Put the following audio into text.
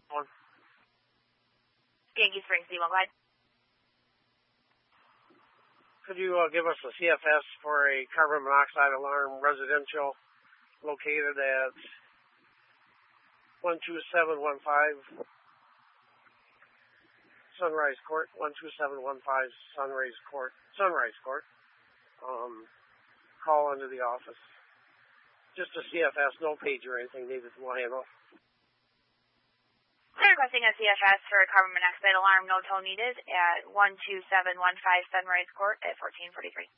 One. Yankee Springs, D1 Clyde. Could you give us a CFS for a carbon monoxide alarm residential located at 12715 Sunrise Court, 12715 Sunrise Court. Call into the office. Just a CFS, no page or anything needed to handle. They're requesting a CFS for a carbon monoxide alarm, no tow needed, at 12715 Sunrise Court at 1443.